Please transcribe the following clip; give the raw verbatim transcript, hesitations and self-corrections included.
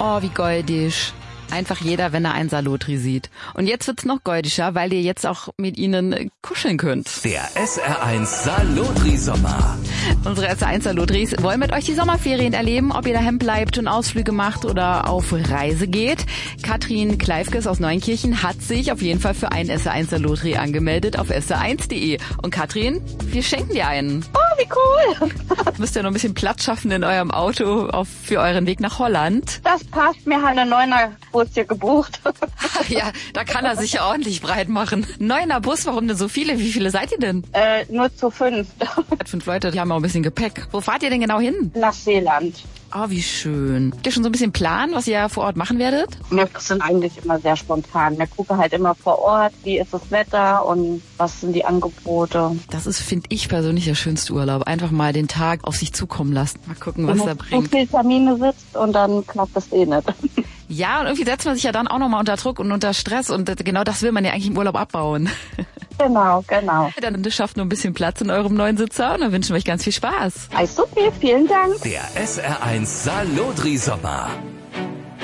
Oh, wie goldig. Einfach jeder, wenn er einen Salotri sieht. Und jetzt wird's noch goldischer, weil ihr jetzt auch mit ihnen kuscheln könnt. Der S R eins Salotri-Sommer. Unsere S R eins Salotris wollen mit euch die Sommerferien erleben, ob ihr daheim bleibt und Ausflüge macht oder auf Reise geht. Katrin Kleifkes aus Neunkirchen hat sich auf jeden Fall für einen S R eins Salotri angemeldet auf S R eins punkt de. Und Katrin, wir schenken dir einen. Oh, wie cool. Müsst ihr noch ein bisschen Platz schaffen in eurem Auto auf, für euren Weg nach Holland. Das passt, mir hat eine Neuner Bus hier gebucht. Ja, da kann er sich ja ordentlich breit machen. Neuner Bus, warum denn so viele? Wie viele seid ihr denn? Äh, nur zu fünf. Fünf Leute, die haben auch ein bisschen Gepäck. Wo fahrt ihr denn genau hin? Nach Seeland. Oh, wie schön. Habt ihr schon so ein bisschen Plan, was ihr vor Ort machen werdet? Wir sind eigentlich immer sehr spontan. Wir gucken halt immer vor Ort, wie ist das Wetter und was sind die Angebote. Das ist, finde ich persönlich, der schönste Urlaub. Einfach mal den Tag auf sich zukommen lassen. Mal gucken, was Wenn er man bringt. so viele Termine sitzt und dann klappt das eh nicht. Ja, und irgendwie setzt man sich ja dann auch nochmal unter Druck und unter Stress und genau das will man ja eigentlich im Urlaub abbauen. Genau, genau. Dann schafft nur ein bisschen Platz in eurem neuen Sitzer und dann wünschen wir euch ganz viel Spaß. Also, okay, vielen Dank. Der S R eins Salotri-Sommer.